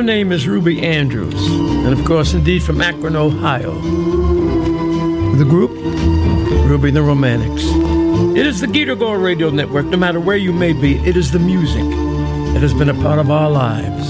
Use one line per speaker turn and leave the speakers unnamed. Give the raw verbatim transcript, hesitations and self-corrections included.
Her name is Ruby Andrews, and of course, indeed, from Akron, Ohio. The group, Ruby and the Romantics. It is the Geeter Gore Radio Network. No matter where you may be, it is the music that has been a part of our lives.